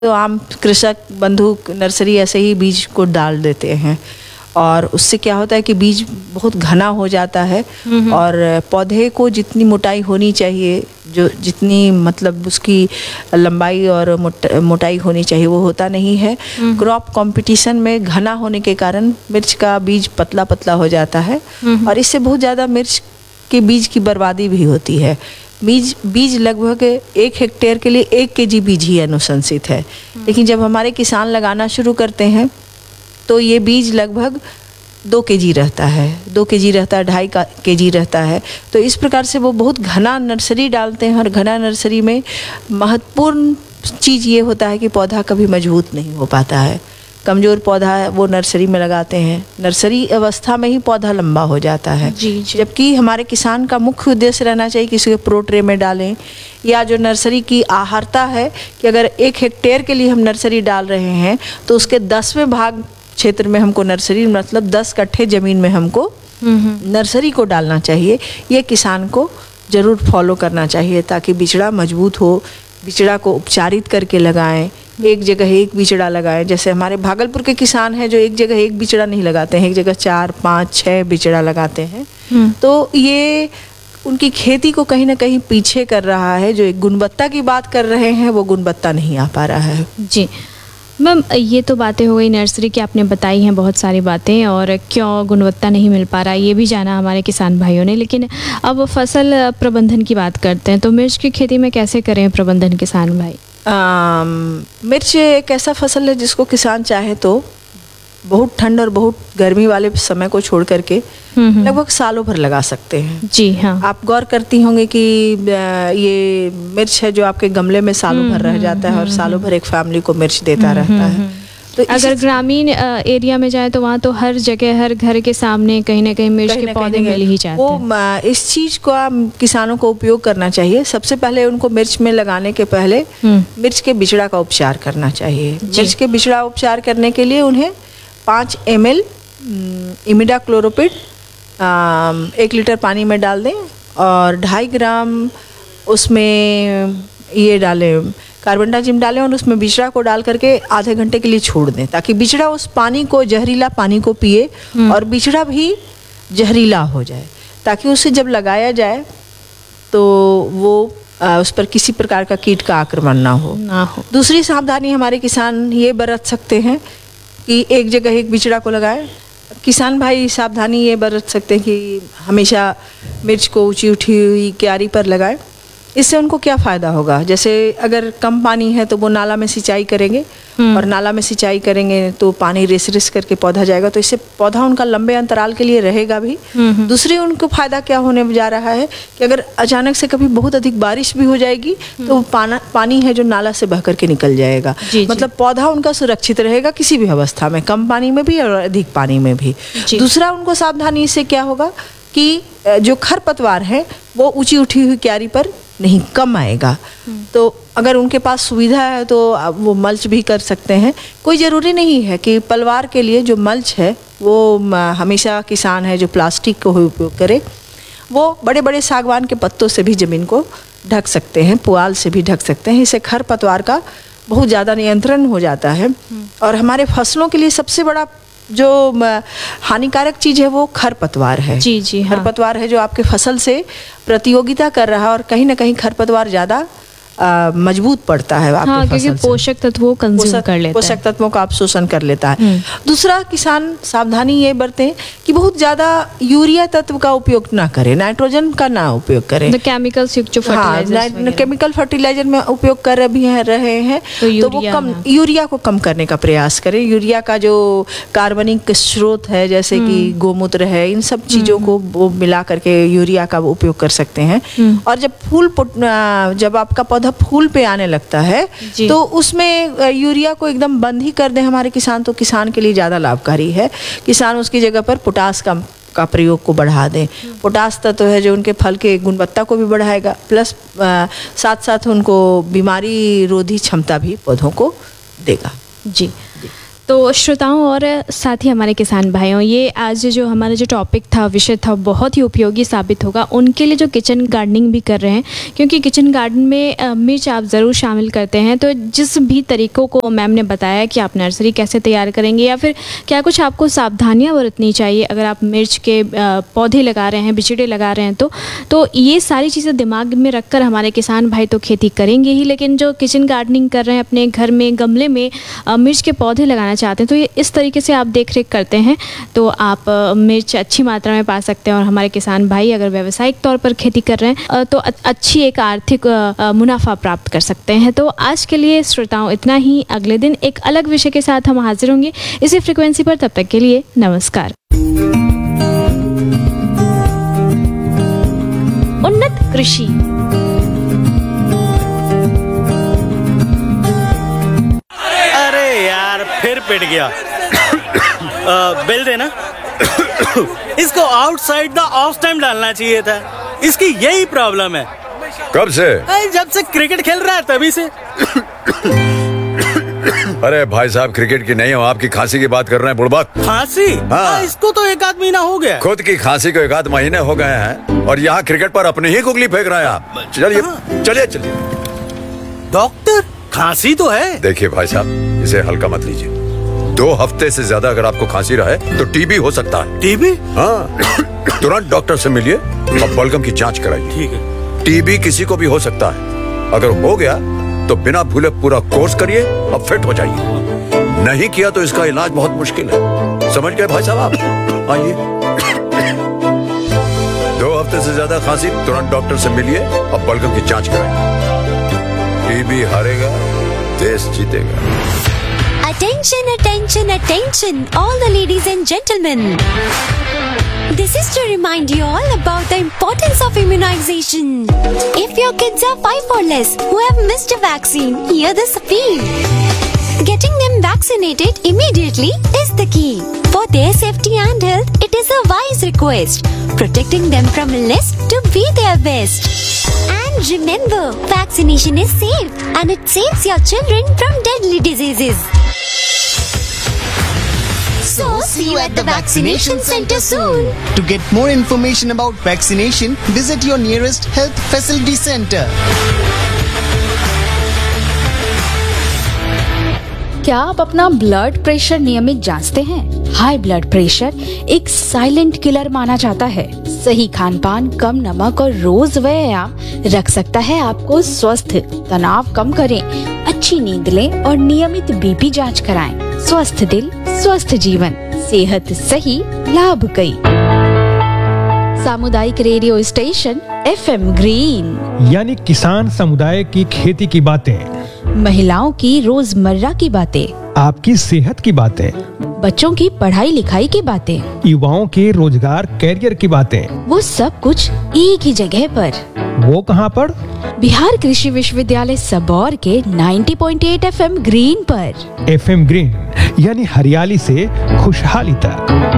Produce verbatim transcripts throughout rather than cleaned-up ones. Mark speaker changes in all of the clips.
Speaker 1: तो आम कृषक बंधु नर्सरी ऐसे ही बीज को डाल देते हैं और उससे क्या होता है कि बीज बहुत घना हो जाता है और पौधे को जितनी मोटाई होनी चाहिए, जो जितनी मतलब उसकी लंबाई और मोट, मोटाई होनी चाहिए वो होता नहीं है। क्रॉप कंपटीशन में घना होने के कारण मिर्च का बीज पतला पतला हो जाता है और इससे बहुत ज़्यादा मिर्च के बीज की बर्बादी भी होती है। बीज बीज लगभग एक हेक्टेयर के लिए एक केजी बीज ही अनुशंसित है, लेकिन जब हमारे किसान लगाना शुरू करते हैं तो ये बीज लगभग दो केजी रहता है, दो केजी रहता है, ढाई का केजी रहता है। तो इस प्रकार से वो बहुत घना नर्सरी डालते हैं और घना नर्सरी में महत्वपूर्ण चीज़ ये होता है कि पौधा कभी मजबूत नहीं हो पाता है। कमज़ोर पौधा वो नर्सरी में लगाते हैं, नर्सरी अवस्था में ही पौधा लंबा हो जाता है।
Speaker 2: जी जी।
Speaker 1: जबकि हमारे किसान का मुख्य उद्देश्य रहना चाहिए कि इसे प्रो ट्रे में डालें, या जो नर्सरी की आहारता है कि अगर एक हेक्टेयर के लिए हम नर्सरी डाल रहे हैं तो उसके दसवें भाग क्षेत्र में हमको नर्सरी, मतलब दस कट्ठे ज़मीन में हमको नर्सरी को डालना चाहिए। ये किसान को ज़रूर फॉलो करना चाहिए ताकि बिचड़ा मजबूत हो। बिचड़ा को उपचारित करके लगाएं, एक जगह एक बिचड़ा लगाएं। जैसे हमारे भागलपुर के किसान हैं जो एक जगह एक बिचड़ा नहीं लगाते हैं, एक जगह चार पाँच छः बिचड़ा लगाते हैं। तो ये उनकी खेती को कहीं ना कहीं पीछे कर रहा है। जो एक गुणवत्ता की बात कर रहे हैं वो गुणवत्ता नहीं आ पा रहा है।
Speaker 2: जी मैम, ये तो बातें हो गई नर्सरी की, आपने बताई हैं बहुत सारी बातें और क्यों गुणवत्ता नहीं मिल पा रहा है ये भी जाना हमारे किसान भाइयों ने। लेकिन अब फसल प्रबंधन की बात करते हैं तो मिर्च की खेती में कैसे करें प्रबंधन किसान भाई?
Speaker 1: आ, मिर्च एक ऐसा फसल है जिसको किसान चाहे तो बहुत ठंड और बहुत गर्मी वाले समय को छोड़ करके लगभग सालों भर लगा सकते हैं।
Speaker 2: जी हाँ।
Speaker 1: आप गौर करती होंगे कि ये मिर्च है जो आपके गमले में सालों भर रह जाता है और सालों भर एक फैमिली को मिर्च देता रहता है।
Speaker 2: तो अगर ग्रामीण एरिया में जाए तो वहाँ तो हर जगह हर घर के सामने कहीं ना कहीं मिर्च के पौधे मिल ही जाते हैं।
Speaker 1: वो इस चीज़ को किसानों को उपयोग करना चाहिए। सबसे पहले उनको मिर्च में लगाने के पहले मिर्च के बिचड़ा का उपचार करना चाहिए। मिर्च के बिचड़ा उपचार करने के लिए उन्हें पाँच एम एल इमिडाक्लोरोपिड एक लीटर पानी में डाल दें और ढाई ग्राम उसमें ये डालें, कार्बन डाइजिम डालें और उसमें बिचड़ा को डाल करके आधे घंटे के लिए छोड़ दें ताकि बिचड़ा उस पानी को, जहरीला पानी को पिए और बिचड़ा भी जहरीला हो जाए, ताकि उसे जब लगाया जाए तो वो आ, उस पर किसी प्रकार का कीट का आक्रमण ना हो ना हो। दूसरी सावधानी हमारे किसान ये बरत सकते हैं कि एक जगह एक बिचड़ा को लगाएं। किसान भाई सावधानी ये बरत सकते हैं कि हमेशा मिर्च को ऊंची उठी हुई क्यारी पर लगाएं। इससे उनको क्या फ़ायदा होगा? जैसे अगर कम पानी है तो वो नाला में सिंचाई करेंगे और नाला में सिंचाई करेंगे तो पानी रिस रिस करके पौधा जाएगा, तो इससे पौधा उनका लंबे अंतराल के लिए रहेगा भी। दूसरी उनको फ़ायदा क्या होने जा रहा है कि अगर अचानक से कभी बहुत अधिक बारिश भी हो जाएगी तो पाना पानी है जो नाला से बह करके निकल जाएगा। मतलब पौधा उनका सुरक्षित रहेगा किसी भी अवस्था में, कम पानी में भी और अधिक पानी में भी। दूसरा उनको सावधानी से क्या होगा कि जो खरपतवार है वो ऊंची उठी हुई क्यारी पर नहीं, कम आएगा। तो अगर उनके पास सुविधा है तो वो मल्च भी कर सकते हैं। कोई ज़रूरी नहीं है कि पलवार के लिए जो मल्च है वो हमेशा किसान है जो प्लास्टिक को उपयोग करे। वो बड़े बड़े सागवान के पत्तों से भी ज़मीन को ढक सकते हैं, पुआल से भी ढक सकते हैं। इससे खरपतवार का बहुत ज़्यादा नियंत्रण हो जाता है। और हमारे फसलों के लिए सबसे बड़ा जो हानिकारक चीज़ है वो खरपतवार है।
Speaker 2: जी जी हाँ।
Speaker 1: खरपतवार है जो आपके फसल से प्रतियोगिता कर रहा है और कहीं ना कहीं खरपतवार ज़्यादा मजबूत पड़ता है आपके
Speaker 2: हाँ,
Speaker 1: फसल
Speaker 2: क्योंकि पोषक तत्वों को कंज्यूम कर लेता है,
Speaker 1: पोषक तत्वों का अवशोषण कर लेता है। दूसरा, किसान सावधानी ये बरतें कि बहुत ज़्यादा यूरिया तत्व का उपयोग ना करें, नाइट्रोजन का ना उपयोग करें।
Speaker 2: केमिकल्स युक्त जो फर्टिलाइजर्स,
Speaker 1: हाँ, केमिकल फर्टिलाइजर में उपयोग कर भी हैं रहे हैं तो, तो वो कम यूरिया को कम करने का प्रयास करें। यूरिया का जो कार्बनिक स्रोत है जैसे कि गोमूत्र है, इन सब चीज़ों को वो मिला करके यूरिया का उपयोग कर सकते हैं। और जब फूल जब आपका पौधा फूल पे आने लगता है तो उसमें यूरिया को एकदम बंद ही कर दें हमारे किसान, तो किसान के लिए ज़्यादा लाभकारी है। किसान उसकी जगह पर पोटास का का प्रयोग को बढ़ा दें। पोटास तत्व है जो उनके फल के गुणवत्ता को भी बढ़ाएगा, प्लस साथ साथ उनको बीमारी रोधी क्षमता भी पौधों को देगा।
Speaker 2: जी, तो श्रोताओं और साथ ही हमारे किसान भाइयों, ये आज जो हमारा जो टॉपिक था, विषय था, बहुत ही उपयोगी साबित होगा उनके लिए जो किचन गार्डनिंग भी कर रहे हैं, क्योंकि किचन गार्डन में मिर्च आप ज़रूर शामिल करते हैं। तो जिस भी तरीक़ों को मैम ने बताया कि आप नर्सरी कैसे तैयार करेंगे या फिर क्या कुछ आपको सावधानियाँ बरतनी चाहिए अगर आप मिर्च के पौधे लगा रहे हैं, बिचड़े लगा रहे हैं, तो तो ये सारी चीज़ें दिमाग में रख कर हमारे किसान भाई तो खेती करेंगे ही, लेकिन जो किचन गार्डनिंग कर रहे हैं, अपने घर में गमले में मिर्च के पौधे लगाना चाहते हैं, तो ये इस तरीके से आप देख रेख करते हैं तो आप मिर्च अच्छी मात्रा में पा सकते हैं। और हमारे किसान भाई अगर व्यावसायिक तौर पर खेती कर रहे हैं तो अच्छी एक आर्थिक मुनाफा प्राप्त कर सकते हैं। तो आज के लिए श्रोताओं इतना ही। अगले दिन एक अलग विषय के साथ हम हाजिर होंगे इसी फ्रिक्वेंसी पर। तब तक के लिए नमस्कार। उन्नत कृषि।
Speaker 3: अरे यार फिर पिट गया। आ, बिल देना। इसको आउटसाइड द ऑफ टाइम डालना चाहिए था। इसकी यही प्रॉब्लम है।
Speaker 4: कब से?
Speaker 3: जब से क्रिकेट खेल रहा है तभी से।
Speaker 4: अरे भाई साहब, क्रिकेट की नहीं हो, आपकी खांसी की बात कर रहे हैं बुड़बक।
Speaker 3: खांसी? हाँ। इसको तो एक आध महीना हो गया।
Speaker 4: खुद की खांसी को एक आध महीने हो गए हैं और यहाँ क्रिकेट पर अपनी ही कुगली फेंक रहे हैं आप। चलिए चलिए चलिए।
Speaker 3: डॉक्टर, खांसी तो है।
Speaker 4: देखिए भाई साहब, इसे हल्का मत लीजिए। दो हफ्ते से ज्यादा अगर आपको खांसी रहे तो टीबी हो सकता है।
Speaker 3: टीबी?
Speaker 4: हाँ, तुरंत डॉक्टर से मिलिए और बलगम की जांच कराइए।
Speaker 3: ठीक है।
Speaker 4: टीबी किसी को भी हो सकता है। अगर हो गया तो बिना भूले पूरा कोर्स करिए और फिट हो जाइए। नहीं किया तो इसका इलाज बहुत मुश्किल है। समझ गए भाई साहब आप? आइए। दो हफ्ते से ज्यादा खांसी, तुरंत डॉक्टर से मिलिए और बलगम की जांच कराइए। टीबी हारेगा, देश जीतेगा।
Speaker 5: Attention, attention, attention, all the ladies and gentlemen. This is to remind you all about the importance of immunization. If your kids are five or less who have missed a vaccine, hear this appeal. Getting them vaccinated immediately is the key. For their safety and health, it is a wise request. Protecting them from illness to be their best. And remember, vaccination is safe and it saves your children from deadly diseases. So, see you at the vaccination center soon.
Speaker 6: To get more information about vaccination, visit your nearest health facility center.
Speaker 7: क्या आप अपना blood pressure नियमित जांचते हैं? High blood pressure एक silent killer माना जाता है। सही खान पान, कम नमक और रोज व्यायाम रख सकता है आपको स्वस्थ। तनाव कम करें, अच्छी नींद लें और नियमित बीपी जांच कराएं। स्वस्थ दिल, स्वस्थ जीवन, सेहत सही, लाभ कई। सामुदायिक radio station F M green,
Speaker 8: यानी किसान समुदाय की खेती की बातें,
Speaker 7: महिलाओं की रोजमर्रा की बातें,
Speaker 8: आपकी सेहत की बातें,
Speaker 7: बच्चों की पढ़ाई लिखाई की बातें,
Speaker 8: युवाओं के रोजगार कैरियर की बातें,
Speaker 7: वो सब कुछ एक ही जगह पर।
Speaker 8: वो कहाँ पर?
Speaker 7: बिहार कृषि विश्वविद्यालय सबौर के नब्बे पॉइंट आठ एफ एम ग्रीन पर।
Speaker 8: एफ एम ग्रीन यानी हरियाली से खुशहाली तक।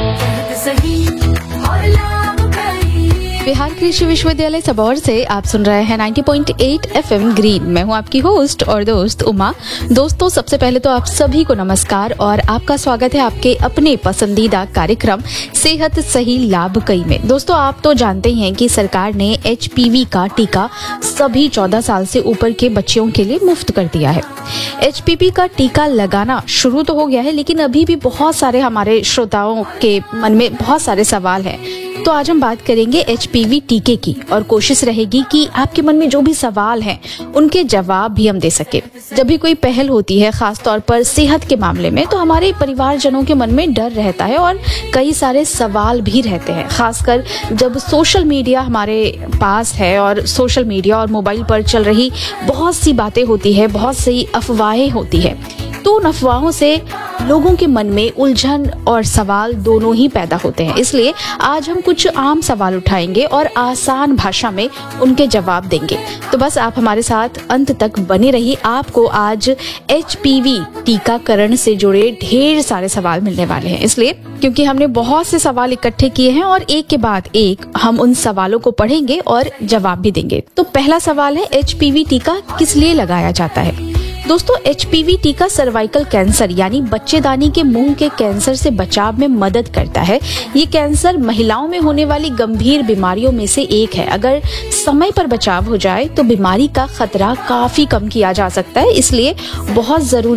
Speaker 7: बिहार कृषि विश्वविद्यालय सबौर से आप सुन रहे हैं नब्बे पॉइंट आठ एफ एम ग्रीन। मैं हूं आपकी होस्ट और दोस्त उमा। दोस्तों, सबसे पहले तो आप सभी को नमस्कार और आपका स्वागत है आपके अपने पसंदीदा कार्यक्रम सेहत सही लाभ कई में। दोस्तों, आप तो जानते ही हैं कि सरकार ने एच पी वी का टीका सभी चौदह साल से ऊपर के बच्चों के लिए मुफ्त कर दिया है। एच पी वी का टीका लगाना शुरू तो हो गया है, लेकिन अभी भी बहुत सारे हमारे श्रोताओं के मन में बहुत सारे सवाल हैं। तो आज हम बात करेंगे एच पी वी टीके की और कोशिश रहेगी कि आपके मन में जो भी सवाल हैं उनके जवाब भी हम दे सके। जब भी कोई पहल होती है, खास तौर पर सेहत के मामले में, तो हमारे परिवारजनों के मन में डर रहता है और कई सारे सवाल भी रहते हैं। खासकर जब सोशल मीडिया हमारे पास है और सोशल मीडिया और मोबाइल पर चल रही बहुत सी बातें होती है, बहुत सी अफवाहें होती है, तो उन अफवाहों से लोगों के मन में उलझन और सवाल दोनों ही पैदा होते हैं। इसलिए आज हम कुछ आम सवाल उठाएंगे और आसान भाषा में उनके जवाब देंगे। तो बस आप हमारे साथ अंत तक बने रहिए। आपको आज एच पी वी टीकाकरण से जुड़े ढेर सारे सवाल मिलने वाले हैं, इसलिए क्योंकि हमने बहुत से सवाल इकट्ठे किए हैं और एक के बाद एक हम उन सवालों को पढ़ेंगे और जवाब भी देंगे। तो पहला सवाल है, एच पी वी टीका किस लिए लगाया जाता है? दोस्तों, एच पी वी टीका सर्वाइकल कैंसर यानी बच्चेदानी के मुंह के कैंसर से बचाव में मदद करता है। ये कैंसर महिलाओं में होने वाली गंभीर बीमारियों में से एक है। अगर समय पर बचाव हो जाए तो बीमारी का खतरा काफी कम किया जा सकता है। इसलिए बहुत जरूरी